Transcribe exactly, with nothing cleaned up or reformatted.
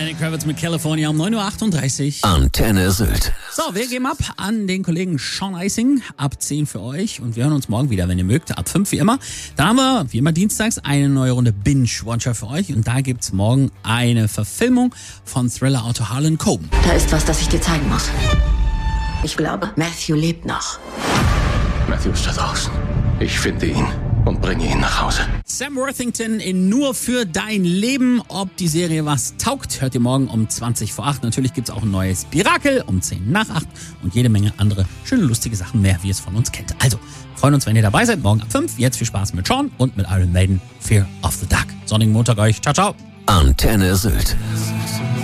Lenny Kravitz mit California um neun Uhr achtunddreißig. Antenne Sylt. So, wir geben ab an den Kollegen Sean Eising. Ab zehn für euch. Und wir hören uns morgen wieder, wenn ihr mögt. Ab fünf wie immer. Da haben wir, wie immer dienstags, eine neue Runde Binge-Watcher für euch. Und da gibt's morgen eine Verfilmung von Thriller-Autor Harlan Coben. Da ist was, das ich dir zeigen muss. Ich glaube, Matthew lebt noch. Matthew ist da draußen. Ich finde ihn und bringe ihn nach Hause. Sam Worthington in Nur für dein Leben. Ob die Serie was taugt, hört ihr morgen um zwanzig vor acht. Natürlich gibt's auch ein neues Mirakel um zehn nach acht und jede Menge andere schöne, lustige Sachen mehr, wie ihr es von uns kennt. Also, freuen uns, wenn ihr dabei seid. Morgen ab fünf. Jetzt viel Spaß mit Sean und mit Iron Maiden. Fear of the Dark. Sonnigen Montag euch. Ciao, ciao. Antenne Sylt.